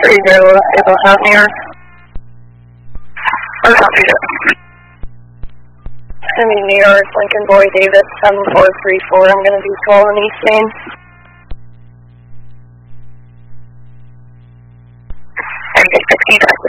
out here. Or copy that. I mean, New York, Lincoln Boy, David, 7434. I'm going to be 12 in East Main. Okay, 60,